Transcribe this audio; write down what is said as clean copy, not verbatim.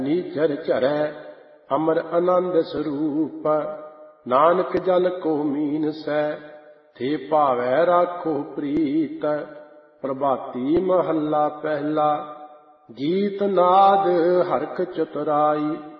ਨੀਚਰ ਝਰੈ ਅਮਰ ਆਨੰਦ ਸਰੂਪ। ਨਾਨਕ ਜਨ ਕੋ ਮੀਨਸੈ ਥੇ ਭਾਵੈ ਰਾਖੋ ਪ੍ਰੀਤ। ਪ੍ਰਭਾਤੀ ਮਹੱਲਾ ਪਹਿਲਾ। ਗੀਤ ਨਾਦ ਹਰਖ ਚਤੁਰਾਈ